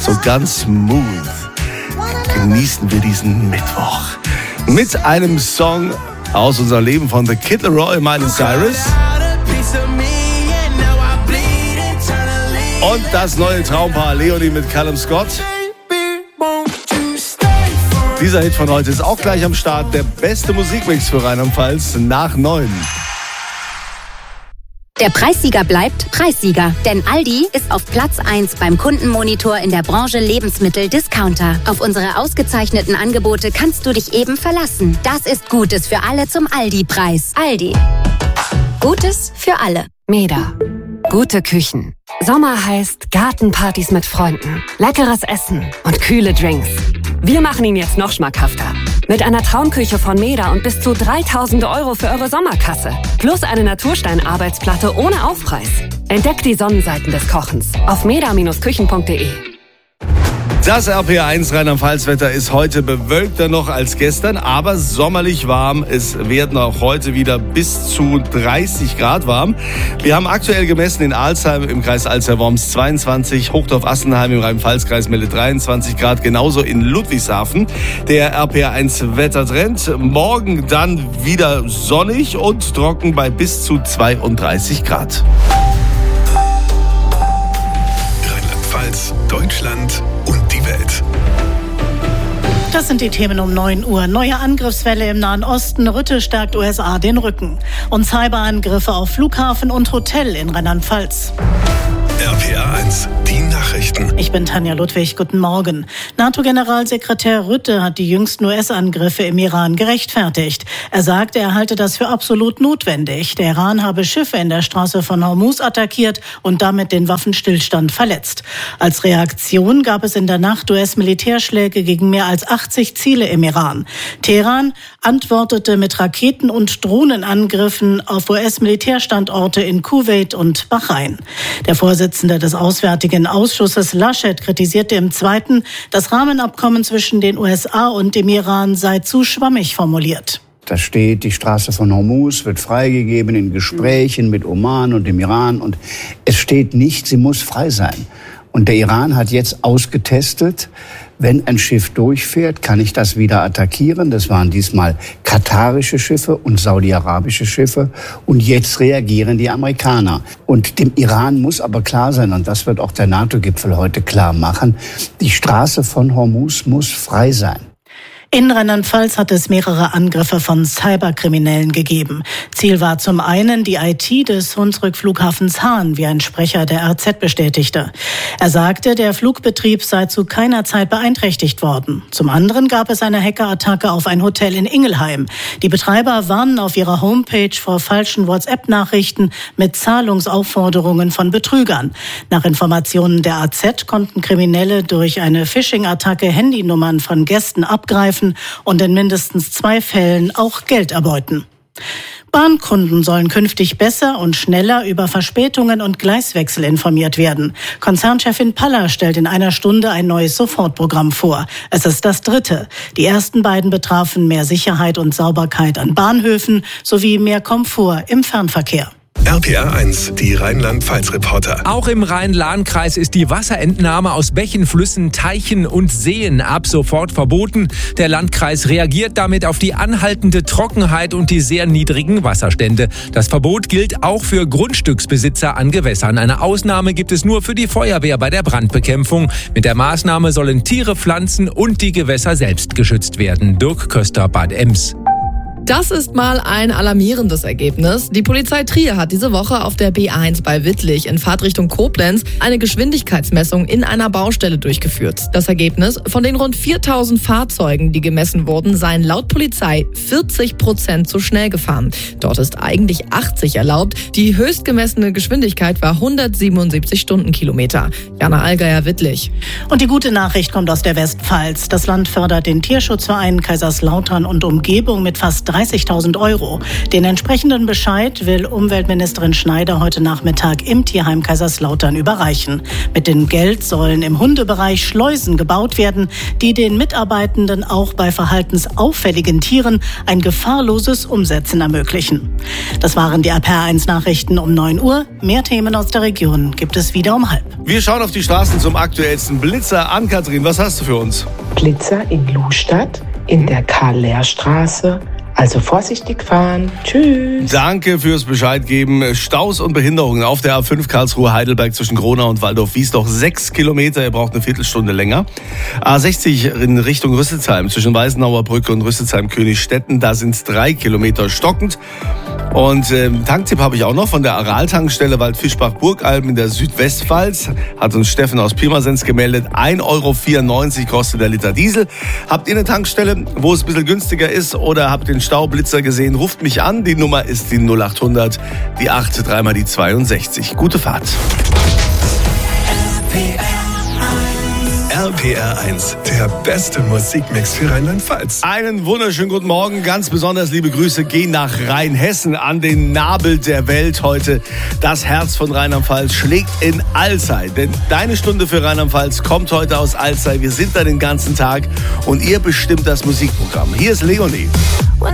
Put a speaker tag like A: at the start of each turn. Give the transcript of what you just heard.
A: So ganz smooth genießen wir diesen Mittwoch mit einem Song aus unserem Leben von The Kid Laroi, Miley Cyrus. Und das neue Traumpaar Leonie mit Callum Scott. Dieser Hit von heute ist auch gleich am Start. Der beste Musikmix für Rheinland-Pfalz nach 9.
B: Der Preissieger bleibt Preissieger, denn Aldi ist auf Platz 1 beim Kundenmonitor in der Branche Lebensmittel-Discounter. Auf unsere ausgezeichneten Angebote kannst du dich eben verlassen. Das ist Gutes für alle zum Aldi-Preis. Aldi. Gutes für alle.
C: Meda. Gute Küchen. Sommer heißt Gartenpartys mit Freunden, leckeres Essen und kühle Drinks. Wir machen ihn jetzt noch schmackhafter. Mit einer Traumküche von Meda und bis zu 3.000 € für eure Sommerkasse. Plus eine Naturstein-Arbeitsplatte ohne Aufpreis. Entdeckt die Sonnenseiten des Kochens auf meda-küchen.de.
A: Das RPR1 Rheinland-Pfalz-Wetter ist heute bewölkter noch als gestern, aber sommerlich warm. Es werden auch heute wieder bis zu 30 Grad warm. Wir haben aktuell gemessen in Alzheim im Kreis Alzey-Worms 22, Hochdorf-Assenheim im Rhein-Pfalz-Kreis meldet 23 Grad, genauso in Ludwigshafen. Der RPR1 Wettertrend. Morgen dann wieder sonnig und trocken bei bis zu 32 Grad.
D: Rheinland-Pfalz, Deutschland und die Welt.
E: Das sind die Themen um 9 Uhr. Neue Angriffswelle im Nahen Osten. Rutte stärkt USA den Rücken. Und Cyberangriffe auf Flughafen und Hotel in Rheinland-Pfalz.
D: RPR1, die Nachrichten.
E: Ich bin Tanja Ludwig, guten Morgen. NATO-Generalsekretär Rutte hat die jüngsten US-Angriffe im Iran gerechtfertigt. Er sagte, er halte das für absolut notwendig. Der Iran habe Schiffe in der Straße von Hormuz attackiert und damit den Waffenstillstand verletzt. Als Reaktion gab es in der Nacht US-Militärschläge gegen mehr als 80 Ziele im Iran. Teheran antwortete mit Raketen- und Drohnenangriffen auf US-Militärstandorte in Kuwait und Bahrain. Der Vorsitzende des Auswärtigen Ausschusses Laschet kritisierte im Zweiten, das Rahmenabkommen zwischen den USA und dem Iran sei zu schwammig formuliert.
F: Da steht, die Straße von Hormuz wird freigegeben in Gesprächen mit Oman und dem Iran. Und es steht nicht, sie muss frei sein. Und der Iran hat jetzt ausgetestet, wenn ein Schiff durchfährt, kann ich das wieder attackieren. Das waren diesmal katarische Schiffe und saudi-arabische Schiffe. Und jetzt reagieren die Amerikaner. Und dem Iran muss aber klar sein, und das wird auch der NATO-Gipfel heute klar machen, die Straße von Hormuz muss frei sein.
E: In Rheinland-Pfalz hat es mehrere Angriffe von Cyberkriminellen gegeben. Ziel war zum einen die IT des Hunsrück-Flughafens Hahn, wie ein Sprecher der RZ bestätigte. Er sagte, der Flugbetrieb sei zu keiner Zeit beeinträchtigt worden. Zum anderen gab es eine Hackerattacke auf ein Hotel in Ingelheim. Die Betreiber warnen auf ihrer Homepage vor falschen WhatsApp-Nachrichten mit Zahlungsaufforderungen von Betrügern. Nach Informationen der AZ konnten Kriminelle durch eine Phishing-Attacke Handynummern von Gästen abgreifen und in mindestens 2 Fällen auch Geld erbeuten. Bahnkunden sollen künftig besser und schneller über Verspätungen und Gleiswechsel informiert werden. Konzernchefin Paller stellt in einer Stunde ein neues Sofortprogramm vor. Es ist das 3. Die ersten beiden betrafen mehr Sicherheit und Sauberkeit an Bahnhöfen sowie mehr Komfort im Fernverkehr.
D: RPR1, die Rheinland-Pfalz-Reporter.
G: Auch im Rhein-Lahn-Kreis ist die Wasserentnahme aus Bächen, Flüssen, Teichen und Seen ab sofort verboten. Der Landkreis reagiert damit auf die anhaltende Trockenheit und die sehr niedrigen Wasserstände. Das Verbot gilt auch für Grundstücksbesitzer an Gewässern. Eine Ausnahme gibt es nur für die Feuerwehr bei der Brandbekämpfung. Mit der Maßnahme sollen Tiere, Pflanzen und die Gewässer selbst geschützt werden. Dirk Köster, Bad Ems.
H: Das ist mal ein alarmierendes Ergebnis. Die Polizei Trier hat diese Woche auf der B1 bei Wittlich in Fahrtrichtung Koblenz eine Geschwindigkeitsmessung in einer Baustelle durchgeführt. Das Ergebnis: von den rund 4.000 Fahrzeugen, die gemessen wurden, seien laut Polizei 40% zu schnell gefahren. Dort ist eigentlich 80 erlaubt. Die höchst gemessene Geschwindigkeit war 177 Stundenkilometer. Jana Allgeier, Wittlich.
E: Und die gute Nachricht kommt aus der Westpfalz. Das Land fördert den Tierschutzverein Kaiserslautern und Umgebung mit fast 30.000 €. Den entsprechenden Bescheid will Umweltministerin Schneider heute Nachmittag im Tierheim Kaiserslautern überreichen. Mit dem Geld sollen im Hundebereich Schleusen gebaut werden, die den Mitarbeitenden auch bei verhaltensauffälligen Tieren ein gefahrloses Umsetzen ermöglichen. Das waren die RPR1-Nachrichten um 9 Uhr. Mehr Themen aus der Region gibt es wieder um 12:30.
A: Wir schauen auf die Straßen zum aktuellsten Blitzer. Ann-Kathrin, was hast du für uns?
I: Blitzer in Lustadt, in der Karl-Lehr-Straße. Also vorsichtig fahren. Tschüss.
A: Danke fürs Bescheid geben. Staus und Behinderungen auf der A5 Karlsruhe-Heidelberg zwischen Gronau und Waldorf-Wiesloch. 6 Kilometer, ihr braucht eine Viertelstunde länger. A60 in Richtung Rüsselsheim zwischen Weißenauer Brücke und Rüsselsheim-Königstetten. Da sind es 3 Kilometer stockend. Und Tanktipp habe ich auch noch von der Aral-Tankstelle Waldfischbach-Burgalben in der Südwestpfalz. Hat uns Steffen aus Pirmasens gemeldet. 1,94 € kostet der Liter Diesel. Habt ihr eine Tankstelle, wo es ein bisschen günstiger ist oder habt den Staublitzer gesehen? Ruft mich an. Die Nummer ist die 0800, die 8, 3 mal die 62. Gute Fahrt.
D: RPR1, der beste Musikmix für Rheinland-Pfalz.
A: Einen wunderschönen guten Morgen. Ganz besonders liebe Grüße gehen nach Rheinhessen an den Nabel der Welt heute. Das Herz von Rheinland-Pfalz schlägt in Alzey. Denn deine Stunde für Rheinland-Pfalz kommt heute aus Alzey. Wir sind da den ganzen Tag und ihr bestimmt das Musikprogramm. Hier ist Leonie.
J: When